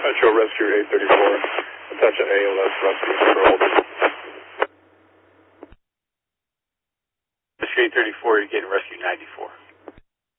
Metro Rescue 834. Attention ALS Rescue controlled. Rescue 834, you're getting Rescue 94.